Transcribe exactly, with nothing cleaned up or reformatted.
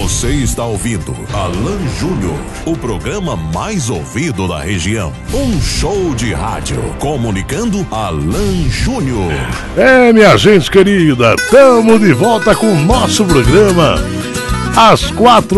Você está ouvindo Alan Júnior, o programa mais ouvido da região. Um show de rádio comunicando Alan Júnior. É, minha gente querida, estamos de volta com o nosso programa às quatro